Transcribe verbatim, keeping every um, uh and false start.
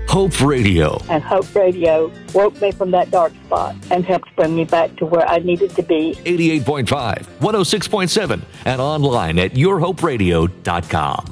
Hope Radio. And Hope Radio woke me from that dark spot and helped bring me back to where I needed to be. eighty-eight point five, one oh six point seven, and online at your hope radio dot com.